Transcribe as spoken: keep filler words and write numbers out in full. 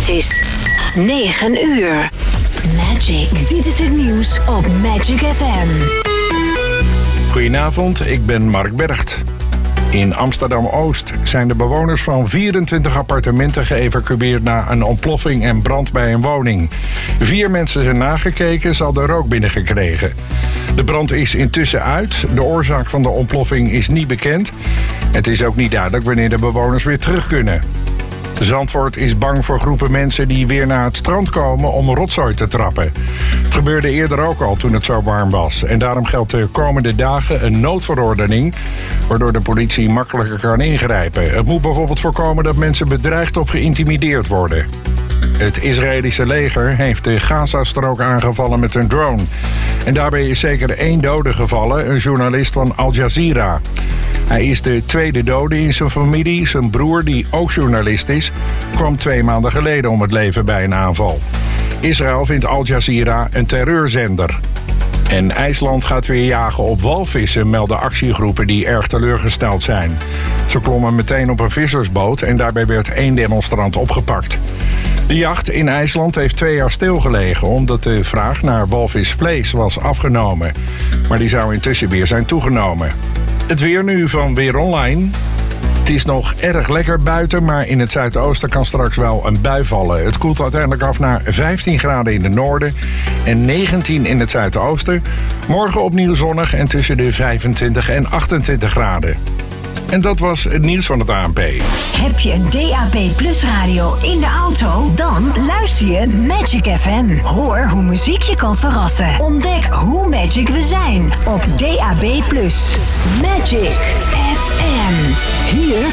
Het is negen uur. Magic. Dit is het nieuws op Magic F M. Goedenavond, ik ben Mark Bergt. In Amsterdam-Oost zijn de bewoners van vierentwintig appartementen geëvacueerd na een ontploffing en brand bij een woning. Vier mensen zijn nagekeken, ze hadden rook binnengekregen. De brand is intussen uit. De oorzaak van de ontploffing is niet bekend. Het is ook niet duidelijk wanneer de bewoners weer terug kunnen. Zandvoort is bang voor groepen mensen die weer naar het strand komen om rotzooi te trappen. Het gebeurde eerder ook al toen het zo warm was. En daarom geldt de komende dagen een noodverordening, waardoor de politie makkelijker kan ingrijpen. Het moet bijvoorbeeld voorkomen dat mensen bedreigd of geïntimideerd worden. Het Israëlische leger heeft de Gazastrook aangevallen met een drone. En daarbij is zeker één dode gevallen, een journalist van Al Jazeera. Hij is de tweede dode in zijn familie. Zijn broer, die ook journalist is, kwam twee maanden geleden om het leven bij een aanval. Israël vindt Al Jazeera een terreurzender. En IJsland gaat weer jagen op walvissen, melden actiegroepen die erg teleurgesteld zijn. Ze klommen meteen op een vissersboot en daarbij werd één demonstrant opgepakt. De jacht in IJsland heeft twee jaar stilgelegen omdat de vraag naar walvisvlees was afgenomen. Maar die zou intussen weer zijn toegenomen. Het weer nu van Weer Online. Het is nog erg lekker buiten, maar in het zuidoosten kan straks wel een bui vallen. Het koelt uiteindelijk af naar vijftien graden in het noorden en negentien in het zuidoosten. Morgen opnieuw zonnig en tussen de vijfentwintig en achtentwintig graden. En dat was het nieuws van het A N P. Heb je een D A B Plus radio in de auto? Dan luister je Magic F M. Hoor hoe muziek je kan verrassen. Ontdek hoe magic we zijn op D A B Plus. Magic F M. Hier